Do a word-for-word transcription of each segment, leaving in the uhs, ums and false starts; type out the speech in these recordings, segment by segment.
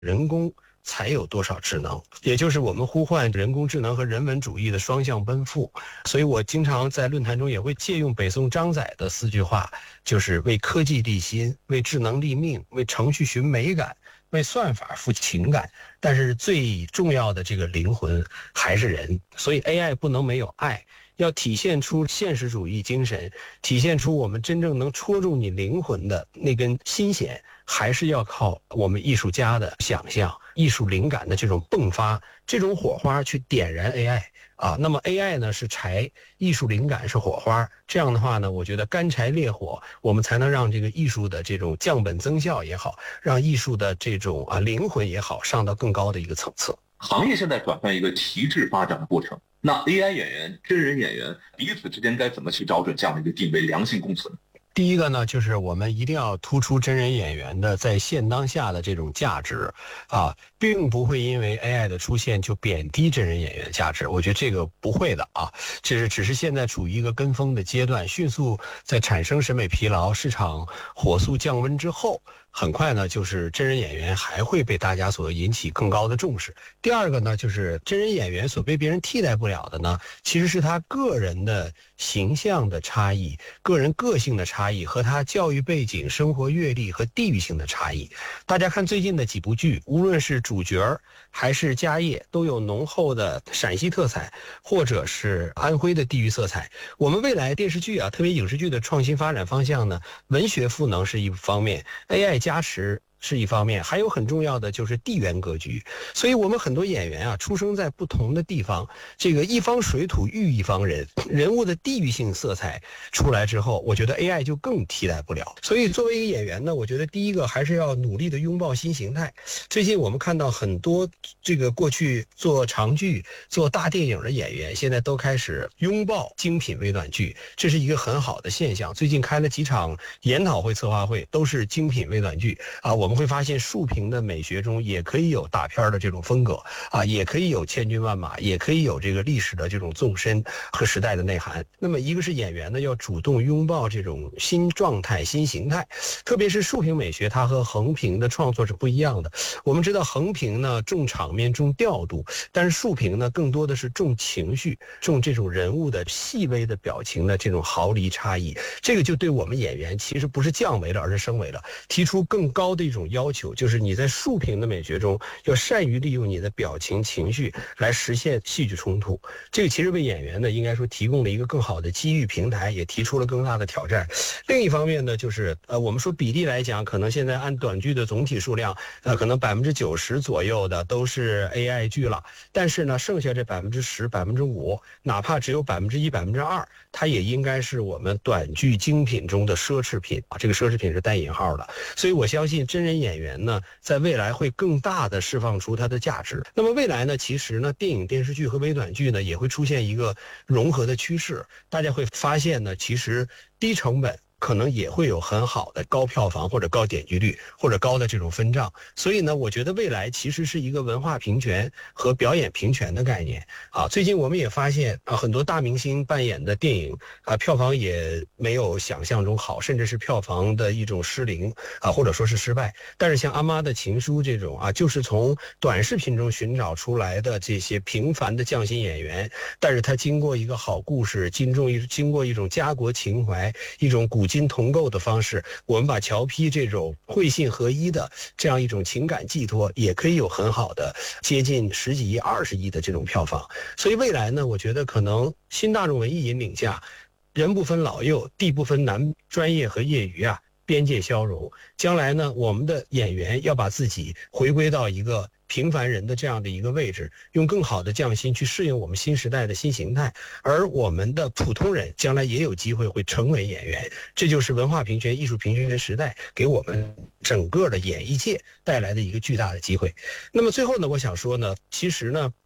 人工才有多少智能，也就是我们呼唤人工智能和人文主义的双向奔赴。所以我经常在论坛中也会借用北宋张载的四句话，就是为科技立心，为智能立命，为程序寻美感，为算法赋情感。但是最重要的这个灵魂还是人，所以 A I 不能没有爱，要体现出现实主义精神，体现出我们真正能戳中你灵魂的那根心弦，还是要靠我们艺术家的想象、艺术灵感的这种迸发，这种火花去点燃 A I 啊。那么 A I 呢是柴，艺术灵感是火花，这样的话呢，我觉得干柴烈火，我们才能让这个艺术的这种降本增效也好，让艺术的这种啊灵魂也好，上到更高的一个层次。 行业现在转向一个提质发展的过程，那 A I 演员、真人演员彼此之间该怎么去找准这样的一个定位，良性共存？ 第一个呢，就是我们一定要突出真人演员的在现当下的这种价值啊，并不会因为 A I 的出现就贬低真人演员的价值，我觉得这个不会的啊，这是只是现在处于一个跟风的阶段，迅速在产生审美疲劳、市场火速降温之后，很快呢，就是真人演员还会被大家所引起更高的重视。第二个呢，就是真人演员所被别人替代不了的呢，其实是他个人的形象的差异、个人个性的差异和他教育背景、生活阅历和地域性的差异。大家看最近的几部剧，无论是主角还是家业，都有浓厚的陕西特彩，或者是安徽的地域色彩。我们未来电视剧啊，特别影视剧的创新发展方向呢，文学赋能是一方面， A I 加持是一方面，还有很重要的就是地缘格局。所以我们很多演员啊，出生在不同的地方，这个一方水土育一方人，人物的地域性色彩出来之后，我觉得 A I 就更替代不了。所以作为一个演员呢，我觉得第一个还是要努力的拥抱新形态。最近我们看到很多这个过去做长剧、做大电影的演员，现在都开始拥抱精品微短剧，这是一个很好的现象。最近开了几场研讨会、策划会，都是精品微短剧啊。我们会发现竖屏的美学中也可以有大片的这种风格啊，也可以有千军万马，也可以有这个历史的这种纵深和时代的内涵。那么一个是演员呢，要主动拥抱这种新状态、新形态，特别是竖屏美学，它和横屏的创作是不一样的。我们知道横屏呢重场面、重调度，但是竖屏呢更多的是重情绪、重这种人物的细微的表情的这种毫厘差异。这个就对我们演员其实不是降维了，而是升维了，提出更高的一种要求，就是你在竖屏的美学中要善于利用你的表情、情绪来实现戏剧冲突。这个其实为演员呢，应该说提供了一个更好的机遇平台，也提出了更大的挑战。另一方面呢，就是呃，我们说比例来讲，可能现在按短剧的总体数量，呃，可能百分之九十左右的都是 A I 剧了，但是呢，剩下这百分之十、百分之五，哪怕只有百分之一、百分之二，它也应该是我们短剧精品中的奢侈品啊。这个奢侈品是带引号的，所以我相信真人演员呢，在未来会更大的释放出它的价值。那么未来呢，其实呢，电影、电视剧和微短剧呢，也会出现一个融合的趋势。大家会发现呢，其实低成本可能也会有很好的高票房或者高点击率或者高的这种分账。所以呢，我觉得未来其实是一个文化平权和表演平权的概念啊。最近我们也发现啊，很多大明星扮演的电影啊，票房也没有想象中好，甚至是票房的一种失灵啊，或者说是失败。但是像阿妈的情书这种啊，就是从短视频中寻找出来的这些平凡的匠心演员，但是他经过一个好故事，经过一经过一种家国情怀，一种古今同构的方式，我们把乔批这种会信合一的这样一种情感寄托，也可以有很好的接近十几亿、二十亿的这种票房。所以未来呢，我觉得可能新大众文艺引领下，人不分老幼，地不分男专业和业余啊，边界消融。将来呢，我们的演员要把自己回归到一个平凡人的这样的一个位置，用更好的匠心去适应我们新时代的新形态，而我们的普通人将来也有机会会成为演员。这就是文化平权、艺术平权的时代给我们整个的演艺界带来的一个巨大的机会。那么最后呢，我想说呢，其实呢，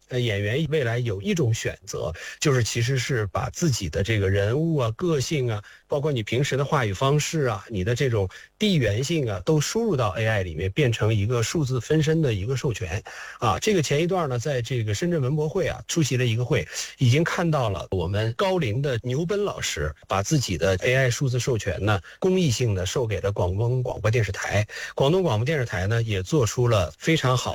呃，演员未来有一种选择，就是其实是把自己的这个人物啊、个性啊，包括你平时的话语方式啊、你的这种地缘性啊，都输入到 A I 里面，变成一个数字分身的一个授权。啊，这个前一段呢，在这个深圳文博会啊出席了一个会，已经看到了我们高龄的牛奔老师把自己的 A I 数字授权呢，公益性的授给了广东广播电视台。广东广播电视台呢，也做出了非常好